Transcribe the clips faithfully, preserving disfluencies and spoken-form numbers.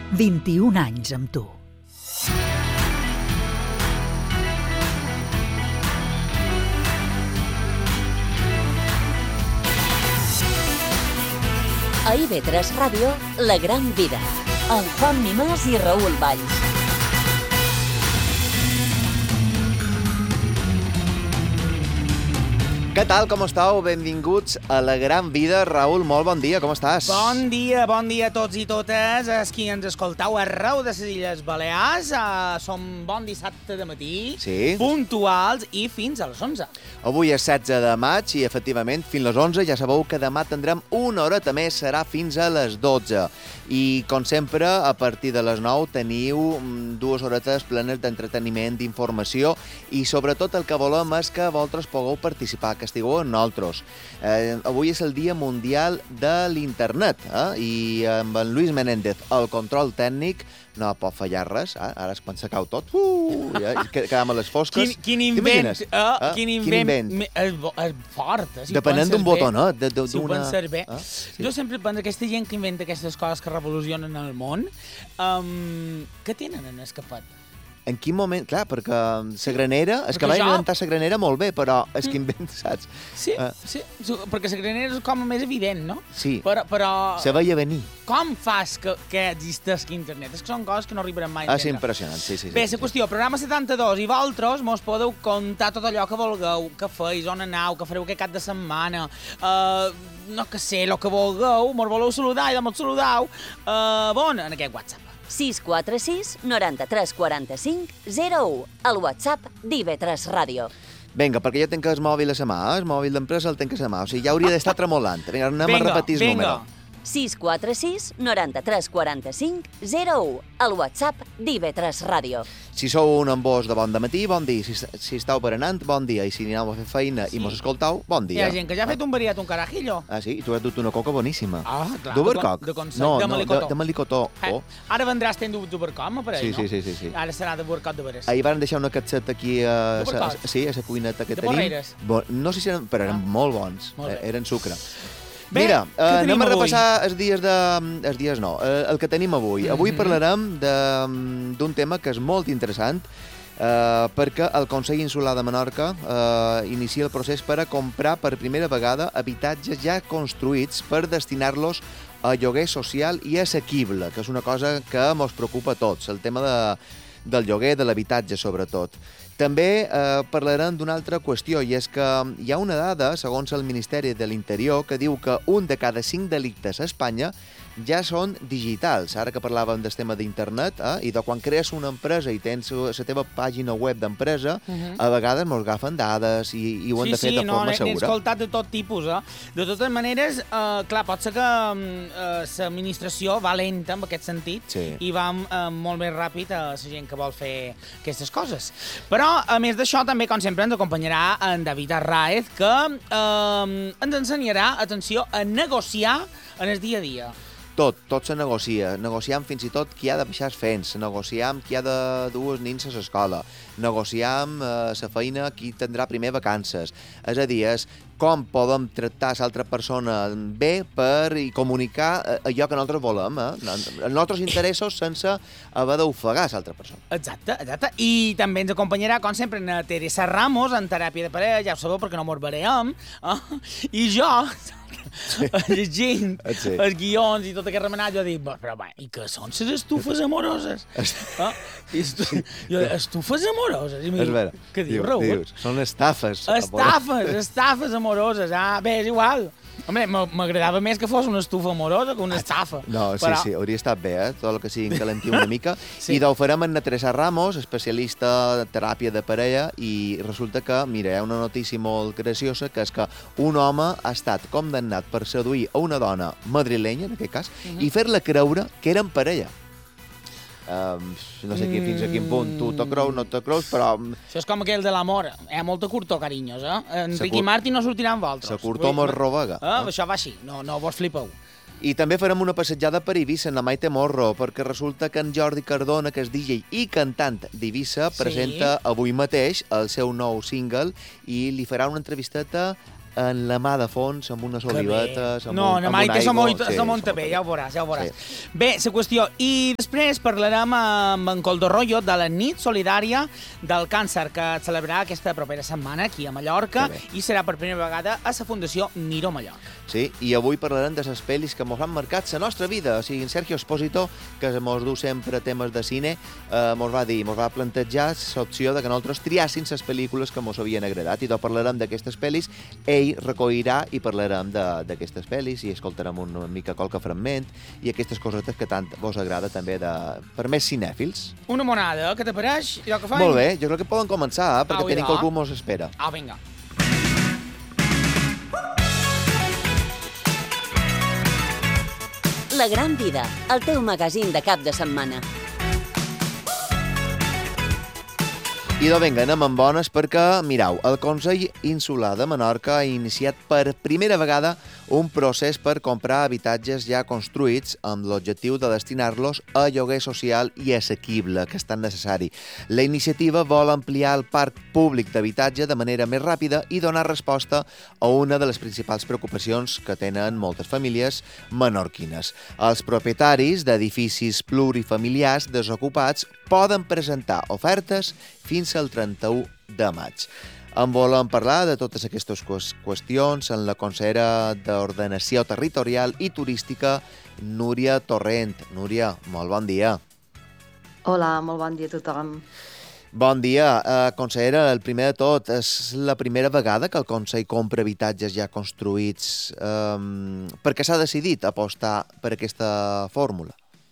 vint-i-un anys amb tu. A I V tres Ràdio, La Gran Vida, amb Juan Mimàs i Raül Valls. Què tal, com estàu? Benvinguts a La Gran Vida. Raül, molt bon dia, com estàs? Bon dia, bon dia a tots i totes, els qui ens escoltau arreu de les Illes Balears. Uh, som bon dissabte de matí, sí. Puntuals i fins a les onze. Avui és setze de maig i, efectivament, fins a les onze. Ja sabeu que demà tindrem una horeta més, serà fins a les dotze. I, com sempre, a partir de les nou teniu dues horetes plenes d'entreteniment, d'informació i, sobretot, el que volem és que vosaltres pugueu participar, que estigueu amb nosaltres. Eh, avui és el Dia Mundial de l'Internet, eh? I amb en Luis Menéndez, el control tècnic, no pot fallar res, eh? Ara és quan s'acau tot. Uh, ja, quedam a les fosques. Quin, quin invent, uh, eh? quin invent, quin invent? És, és fort. Si depenent d'un botonet. De, de, si ho penses bé. Eh? Sí. Jo sempre penso que aquesta gent que inventa aquestes coses que revolucionen el món, um, què tenen en escapat? En quin moment? Clar, perquè la granera... És que va inventar la granera molt bé, però és que inventa, saps? Sí, uh. sí, perquè la granera és com més evident, no? Sí, però, però... se veia venir. Com fas que, que existeix internet? És que són coses que no arribarem mai a entendre. És impressionant, sí, sí. Bé, sí, la qüestió, sí. Programa setanta-dos, i vosaltres mos podeu contar tot allò que vulgueu, que feis, on anau, que fareu aquest cap de setmana, uh, no que sé, el que vulgueu, mos voleu saludar i de mos saludau, uh, bon, en aquest WhatsApp. sis quatre sis noranta-tres quaranta-cinc zero u, el WhatsApp d'I V tres Ràdio. Vinga, perquè jo tinc el mòbil a la mà, el mòbil d'empresa el tinc a la mà, o sigui, ja hauria d'estar tremolant. Vinga, anem venga, a repetir el venga. número. sis quatre sis noranta-tres quaranta-cinc zero u, el WhatsApp d'I V tres Ràdio. Si sou un embós de bon dematí, bon dia. Si, si estàu berenant, bon dia. I si aneu a fer feina sí. i mos escoltau, bon dia. Hi ha gent que ja ha fet un variat, un carajillo. Ah, sí? I tu has dut una coca boníssima. Ah, clar. D'Ubercoc? De, de, no, de no, melicotó. de, de melicotó. Eh, oh. Ara vendràs tenint d'Ubercoc, per sí, ell, sí, no? sí, sí, sí. Ara serà d'Ubercoc de veres. Ahir van deixar una catseta aquí a, a, sí, a la cuineta que de tenim. Porreres. Bo, no sé si eren, però eren ah. molt bons. Molt eh, eren sucre. Bé, Mira, eh, anem a repassar avui? els dies de... Els dies no, eh, el que tenim avui. Mm-hmm. Avui parlarem d'un tema que és molt interessant, eh, perquè el Consell Insular de Menorca eh, inicia el procés per a comprar per primera vegada habitatges ja construïts per destinar-los a lloguer social i assequible, que és una cosa que ens preocupa a tots, el tema de, del lloguer, de l'habitatge sobretot. També eh, parlarem d'una altra qüestió, i és que hi ha una dada, segons el Ministeri de l'Interior, que diu que un de cada cinc delictes a Espanya ja són digitals. Ara que parlàvem del tema d'internet, eh, i de quan crees una empresa i tens la teva pàgina web d'empresa, uh-huh. a vegades mos agafen dades i, i ho han sí, de fer sí, de forma no, segura. Sí, sí, n'he escoltat de tot tipus, eh? De totes maneres, eh, clar, pot ser que l'administració eh, va lenta en aquest sentit sí. i va eh, molt més ràpid a la gent que vol fer aquestes coses. Però, a més d'això, també, com sempre, ens acompanyarà en David Arraez, que eh, ens ensenyarà, atenció, a negociar en el dia a dia. Tot, tot se negocia. Negociam fins i tot qui ha de baixar els fens, negociam qui ha de dur els nins a l'escola, negociam la eh, feina qui tindrà primer vacances. És a dir, és com podem tractar l'altra persona bé per i comunicar allò que nosaltres volem, eh? Els nostres interessos sense haver d'ofegar l'altra persona. Exacte, exacte. I també ens acompanyarà, com sempre, en Teresa Ramos, en teràpia de parella, ja ho sabeu perquè no mos veurem, eh? I jo... Sí. llegint sí. els guions i tot aquest remenat, jo dic, però va, i què són les estufes amoroses? Ah? Estu... Sí. Jo dic, estufes amoroses? I és vera. Què dius, diu, Raül? Dius, són estafes. Estafes, estafes amoroses. Ah, bé, és igual. Home, m'agradava més que fos una estufa amorosa que una estafa. No, sí, però... sí, hauria estat bé, eh? Tot el que sigui calentiu una mica. Sí. I ho farem en Teresa Ramos, especialista en teràpia de parella, i resulta que, mira, hi ha una notícia molt graciosa, que és que un home ha estat condemnat per seduir a una dona madrilenya, en aquest cas, uh-huh. i fer-la creure que eren parella. Um, no sé aquí, fins a quin punt tu te creus, no te creus, però... Això és com aquell de l'amor. Hi ha molta curtó, carinyos, eh? En Ricky Martin no sortirà amb altres. La curtó mos robega. Eh? Eh? Això va així, no, no vos flipeu. I també farem una passejada per Eivissa, en la Maite Morro, perquè resulta que en Jordi Cardona, que és D J i cantant d'Eivissa, sí. presenta avui mateix el seu nou single i li farà una entrevisteta en la mà de fons, amb unes olivetes, amb no, un, no, amb mai un que se aigua... monta, se monta bé, ja ho veuràs, ja ho veuràs. Sí. Bé, la qüestió. I després parlarem amb en Coldo Rollo de la nit solidària del càncer que es celebrarà aquesta propera setmana aquí a Mallorca i serà per primera vegada a la Fundació Miró Mallorca. Sí, i avui parlarem de les pel·lis que mos han marcat la nostra vida. O sigui, en Sergio Espósito, que mos du sempre temes de cine, eh, mos va dir, mos va plantejar l'opció de que nosaltres triassin les pel·lícules que mos havien agradat. I tot parlarem d'aquestes pel·lis, ell recollirà i parlarem d'aquestes pel·lis i escoltarem una mica qualque fragment i aquestes cosetes que tant vos agrada també de... per més cinèfils. Una monada, què t'apareix? Allò que faig? Molt bé, jo crec que poden començar, perquè Au, tenim idò. qualcú mos espera. Ah, vinga. La Gran Vida, el teu magazín de cap de setmana. I doncs vinga, anem amb bones perquè, mireu, el Consell Insular de Menorca ha iniciat per primera vegada un procés per comprar habitatges ja construïts amb l'objectiu de destinar-los a lloguer social i assequible, que és tan necessari. La iniciativa vol ampliar el parc públic d'habitatge de manera més ràpida i donar resposta a una de les principals preocupacions que tenen moltes famílies menorquines. Els propietaris d'edificis plurifamiliars desocupats poden presentar ofertes fins al trenta-u de maig. En volem parlar de totes aquestes qüestions amb la consellera d'Ordenació Territorial i Turística, Núria Torrent. Núria, molt bon dia. Hola, molt bon dia a tothom. Bon dia. Uh, consellera, el primer de tot, és la primera vegada que el Consell compra habitatges ja construïts. Um, per què s'ha decidit apostar per aquesta fórmula?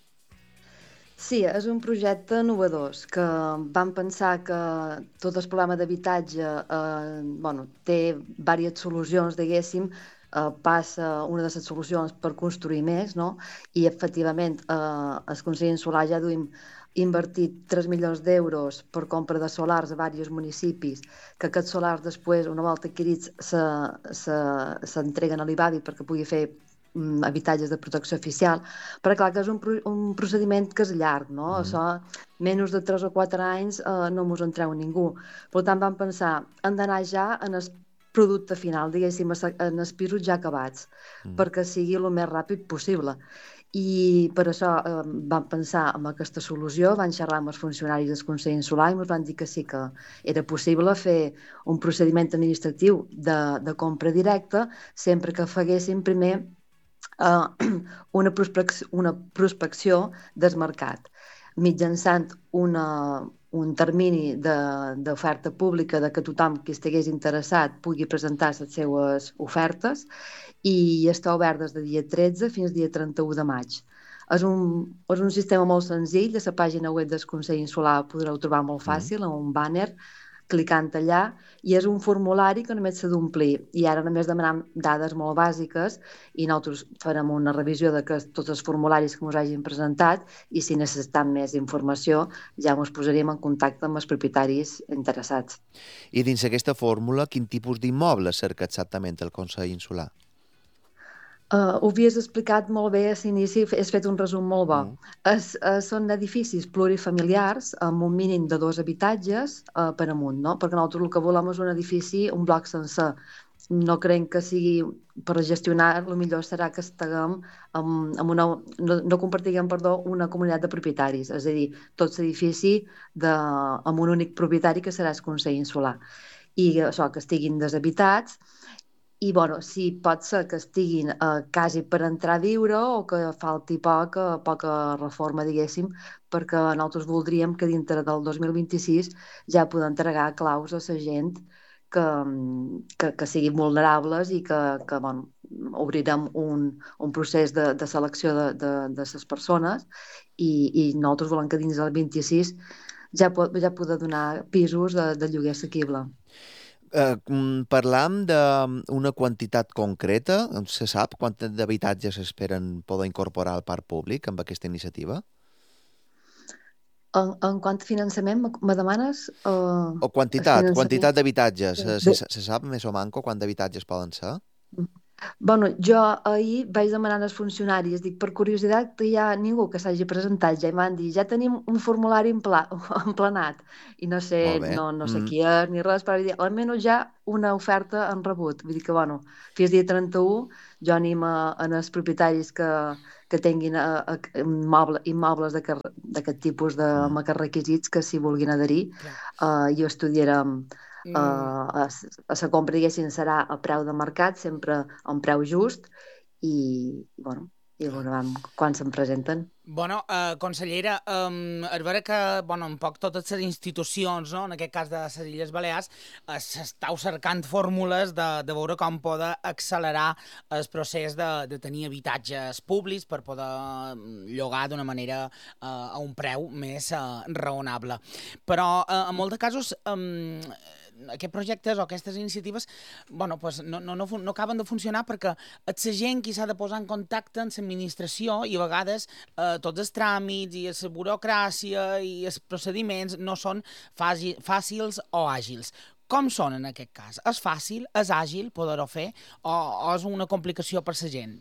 Sí, és un projecte innovador, que vam pensar que tot el problema d'habitatge eh, bueno, té diverses solucions, diguéssim, eh, passa una de les solucions per construir més, no? I efectivament eh, el Consell Insular ja duim invertit tres milions d'euros per compra de solars a diversos municipis, que aquests solars després, una volta adquirits, s'entreguen a l'I B A D I perquè pugui fer habitatges de protecció oficial, però clar que és un, un procediment que és llarg, no? Mm. Això, menys de tres o quatre anys eh, no mos en treu ningú. Per tant, vam pensar, hem d'anar ja en el producte final, diguéssim, en els pisos ja acabats, mm. perquè sigui el més ràpid possible. I per això eh, vam pensar en aquesta solució, van xerrar amb els funcionaris del Consell Insular i ens van dir que sí que era possible fer un procediment administratiu de, de compra directa sempre que faguessin primer Uh, una, prospecció, una prospecció del mercat, mitjançant una, un termini d'oferta pública de que tothom que estigués interessat pugui presentar les seues ofertes i està obert des de dia tretze fins al dia trenta-u de maig. És un, és un sistema molt senzill, a la pàgina web del Consell Insular ho podreu trobar molt fàcil, mm. en un banner, clicant allà, i és un formulari que només s'ha d'omplir. I ara només demanem dades molt bàsiques i nosaltres farem una revisió de que tots els formularis que ens hagin presentat i si necessitem més informació ja ens posaríem en contacte amb els propietaris interessats. I dins aquesta fórmula, quin tipus d'immobles cerca exactament el Consell Insular? Uh, ho havies explicat molt bé a l'inici, has fet un resum molt bo. Mm. Es, uh, són edificis plurifamiliars amb un mínim de dos habitatges uh, per amunt, no? Perquè nosaltres el que volem és un edifici, un bloc sencer. No creiem que sigui per gestionar, el millor serà que estiguem amb, amb una, no, no compartiguem, perdó, una comunitat de propietaris, és a dir, tot l'edifici de, amb un únic propietari que serà el Consell Insular. I això, que estiguin deshabitats. I, bueno, si pot ser que estiguin eh, quasi per entrar a viure o que falti poca, poca reforma, diguéssim, perquè nosaltres voldríem que dintre del dos mil vint-i-sis ja podem entregar claus a la gent que, que, que siguin vulnerables i que, que bueno, obrirem un, un procés de, de selecció de, de, de les persones i, i nosaltres volem que dins del vint-i-sis ja, pot, ja poder donar pisos de, de lloguer assequible. Uh, parlam d'una quantitat concreta? Se sap quant d'habitatges esperen poder incorporar al parc públic amb aquesta iniciativa? En, en quant a finançament, me demanes? Uh, o quantitat, quantitat d'habitatges. Se, se, se sap més o manco quant d'habitatges poden ser? Bueno, jo ahir vaig demanar als funcionaris, dic, per curiositat, hi ha ningú que s'hagi presentat, ja i m'han dit, ja tenim un formulari empla, emplenat, i no sé, Molt bé. no, no sé Mm. qui és ni res, però vull dir, almenys ja una oferta han rebut, vull dir que, bueno, fins dia trenta-u jo animo a, a els propietaris que, que tinguin a, a, immoble, immobles d'aquest tipus de, Mm. amb aquests requisits que s'hi vulguin adherir, Clar. uh, i ho estudiarem. Mm. Uh, a, a la compra, diguéssim, serà a preu de mercat, sempre a un preu just, i, i bueno, i veurem quan se'n presenten. Bueno, eh, consellera, um, és vera que, bueno, un poc totes les institucions, no?, en aquest cas de les Illes Balears, eh, s'estau cercant fórmules de, de veure com poder accelerar el procés de, de tenir habitatges públics per poder llogar d'una manera eh, a un preu més eh, raonable. Però eh, en molts casos um, aquests projectes o aquestes iniciatives, bueno, pues no, no, no, no acaben de funcionar perquè és la gent qui s'ha de posar en contacte amb l'administració i a vegades eh, tots els tràmits i la burocràcia i els procediments no són fàcil, fàcils o àgils. Com són en aquest cas? És fàcil, és àgil poder-ho fer o, o és una complicació per la gent?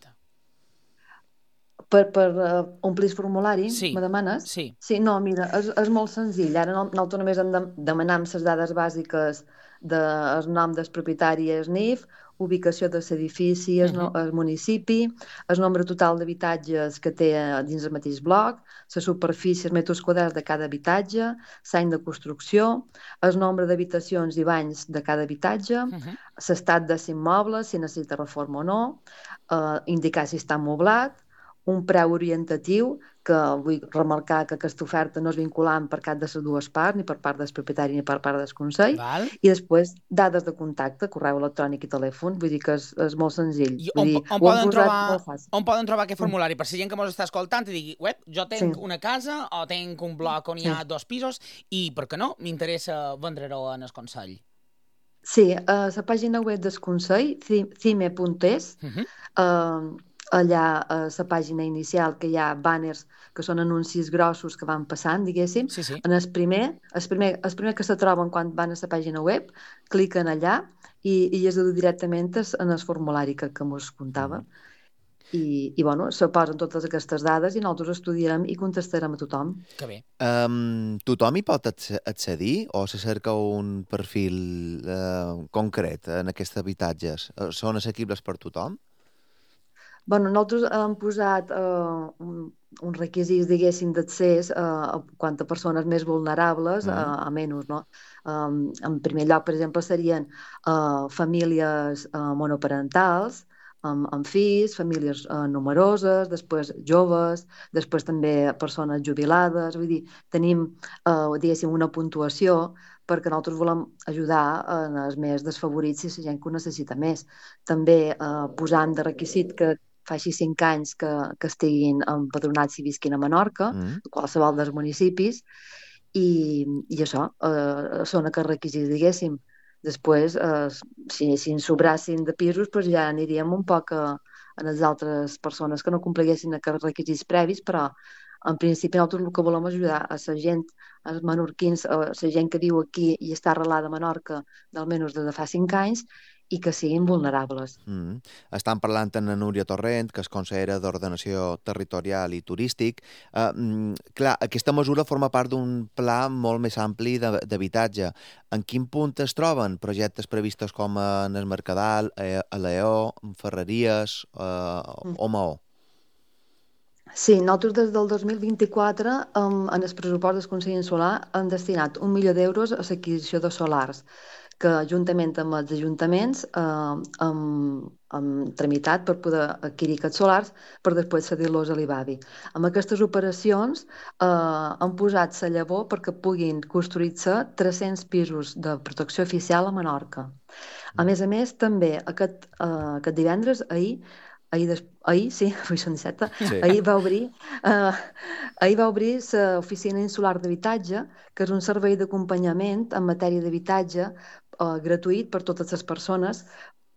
Per, per uh, omplir el formulari, sí, me demanes? Sí. Sí, no, mira, és, és molt senzill. Ara nosaltres només hem de demanar les dades bàsiques del nom del propietari, el N I F, ubicació de l'edifici, el, uh -huh. el municipi, el nombre total d'habitatges que té dins el mateix bloc, la superfície, els metres quadrats de cada habitatge, l'any de construcció, el nombre d'habitacions i banys de cada habitatge, uh -huh. l'estat de l'immoble, si necessita reforma o no, uh, indicar si està amoblat, un preu orientatiu, que vull remarcar que aquesta oferta no és vinculant per cap de les dues parts, ni per part del propietari ni per part del Consell, Val. i després dades de contacte, correu electrònic i telèfon, vull dir que és, és molt senzill. I vull on, dir, on, poden trobar, molt on poden trobar aquest formulari? Per si gent que ens està escoltant i digui, web, jo tinc Sí. una casa o tinc un bloc on hi ha Sí. dos pisos i, per què no, m'interessa vendre-ho en el Consell. Sí, a la pàgina web del Consell, cime punt es, Uh -huh. eh, allà a la pàgina inicial que hi ha banners que són anuncis grossos que van passant, diguéssim, Sí, sí. en el primer, el primer, el primer que se troben quan van a la pàgina web, cliquen allà i, i es du directament en el formulari que, que mos contava. Mm. I, i bueno, se posen totes aquestes dades i nosaltres estudiarem i contestarem a tothom. Que bé. Um, tothom hi pot accedir o se cerca un perfil uh, concret en aquests habitatges? Són assequibles per tothom? Bueno, nosaltres hem posat uh, un, uns requisits, diguéssim, d'accés uh, a quant a persones més vulnerables, mm. uh, a menys, no? Um, en primer lloc, per exemple, serien uh, famílies uh, monoparentals, amb, amb fills, famílies uh, numeroses, després joves, després també persones jubilades, vull dir, tenim, uh, diguéssim, una puntuació perquè nosaltres volem ajudar en els més desfavorits i la gent que ho necessita més. També eh, posant de requisit que faci cinc anys que, que estiguin empadronats i visquin a Menorca, mm. qualsevol dels municipis, i, i això, eh, són aquests requisits, diguéssim. Després, eh, si, si ens sobrassin de pisos, doncs ja aniríem un poc a, a les altres persones que no compliguessin aquests requisits previs, però en principi nosaltres el que volem és ajudar a la gent, als menorquins, a la gent que viu aquí i està arrelada a Menorca d'almenys des de fa cinc anys, i que siguin vulnerables. Mm. Estan parlant amb la Núria Torrent, que és consellera d'Ordenació Territorial i Turístic. Uh, mm, clar, aquesta mesura forma part d'un pla molt més ampli d'habitatge. En quin punt es troben projectes previstos com en el Mercadal, a Lleó, Ferreries uh, mm. o Maó? Sí, nosaltres des del dos mil vint-i-quatre um, en el pressupost del Consell Insular hem destinat un milió d'euros a l'adquisició de solars, que juntament amb els ajuntaments eh, hem, hem tramitat per poder adquirir aquests solars per després cedir-los a l'I B A B I. Amb aquestes operacions eh, hem posat la llavor perquè puguin construir-se tres-cents pisos de protecció oficial a Menorca. A més a més, també aquest, eh, aquest divendres, ahir, Ahir, des... ahir, sí, avui són dissabte, sí. ahir va obrir uh, ahir va obrir l'Oficina Insular d'Habitatge, que és un servei d'acompanyament en matèria d'habitatge uh, gratuït per totes les persones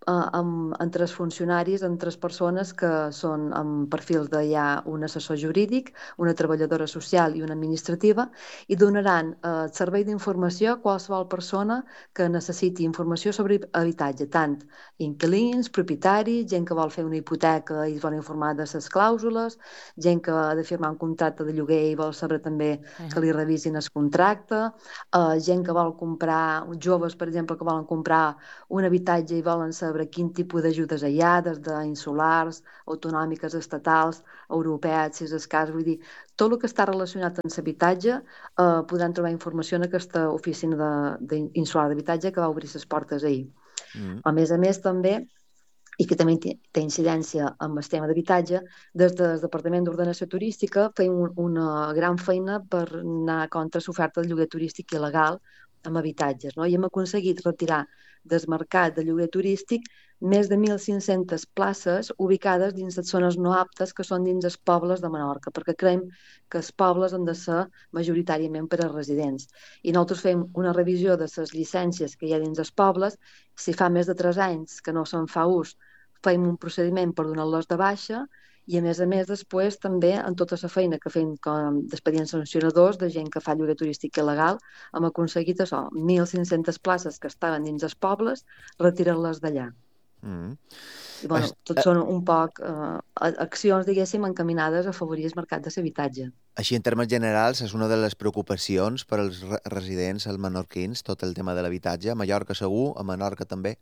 eh, amb, entre els funcionaris, entre les persones que són amb perfils de ja un assessor jurídic, una treballadora social i una administrativa, i donaran eh, servei d'informació a qualsevol persona que necessiti informació sobre habitatge, tant inquilins, propietaris, gent que vol fer una hipoteca i es vol informar de les clàusules, gent que ha de firmar un contracte de lloguer i vol saber també que li revisin el contracte, eh, gent que vol comprar, joves, per exemple, que volen comprar un habitatge i volen saber quin tipus d'ajudes hi ha, des d'insulars, autonòmiques, estatals, europees, si és el cas. Vull dir, tot el que està relacionat amb l'habitatge eh, podran trobar informació en aquesta oficina insular d'habitatge que va obrir les portes ahir. Mm. A més a més, també, i que també té incidència amb el tema d'habitatge, des del Departament d'Ordenació Turística feim una gran feina per anar contra l'oferta de lloguer turístic il·legal amb habitatges, no? I hem aconseguit retirar del mercat de lloguer turístic més de mil cinc-centes places ubicades dins les zones no aptes que són dins els pobles de Menorca, perquè creiem que els pobles han de ser majoritàriament per als residents. I nosaltres fem una revisió de les llicències que hi ha dins els pobles. Si fa més de tres anys que no se'n fa ús, fem un procediment per donar-los de baixa i, a més a més, després també en tota la feina que fem d'expedients sancionadors de gent que fa lloguer turístic il·legal, hem aconseguit això, mil cinc-centes places que estaven dins els pobles, retirar-les d'allà. Mm. I, bueno, tot són un poc eh, accions, diguéssim, encaminades a afavorir el mercat de l'habitatge. Així, en termes generals, és una de les preocupacions per als residents, els menorquins, tot el tema de l'habitatge. A Mallorca segur, a Menorca també?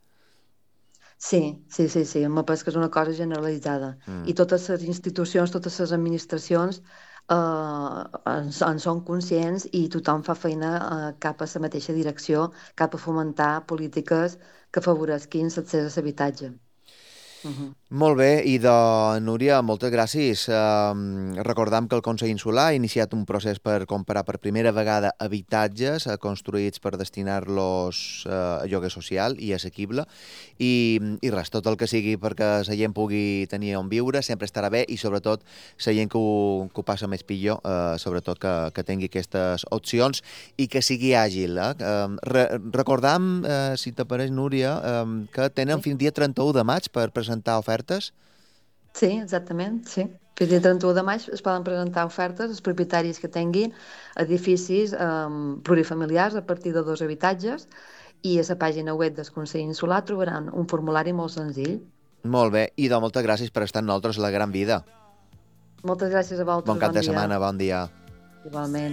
Sí, sí, sí, sí. Em penso que és una cosa generalitzada. Mm. I totes les institucions, totes les administracions eh, en, en són conscients i tothom fa feina eh, cap a la mateixa direcció, cap a fomentar polítiques que afavorisquin l'accés a l'habitatge. Uh-huh. Molt bé, i de Núria, moltes gràcies. Uh, recordam que el Consell Insular ha iniciat un procés per comprar per primera vegada habitatges uh, construïts per destinar-los uh, a lloguer social i assequible, i, i res, tot el que sigui perquè la gent pugui tenir on viure sempre estarà bé, i sobretot la gent que ho, que ho passa més pitjor, uh, sobretot que, que tingui aquestes opcions i que sigui àgil. Eh? Uh, re, recordam, uh, si t'apareix, Núria, uh, que tenen fins dia trenta-u de maig per presentar ofertes. Sí, exactament, sí. Fins dia trenta-u de maig es poden presentar ofertes als propietaris que tinguin edificis um, plurifamiliars a partir de dos habitatges, i a la pàgina web del Consell Insular trobaran un formulari molt senzill. Molt bé, i de moltes gràcies per estar amb nosaltres a La Gran Vida. Moltes gràcies a vosaltres, bon cap bon de dia. setmana, bon dia. Igualment.